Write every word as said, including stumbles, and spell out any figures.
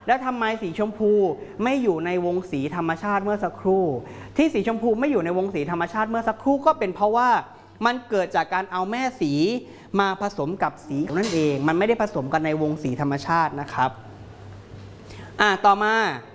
แล้วทำไมสีชมพูไม่อยู่ในวงสีธรรมชาติเมื่อสักครู่ที่สีชมพูไม่อยู่ในวงสีธรรมชาติเมื่อสักครู่ก็เป็นเพราะว่ามันเกิดจากการเอาแม่สีมาผสมกับสีนั่นเองมันไม่ได้ผสมกันในวงสีธรรมชาตินะครับอ่ะต่อมา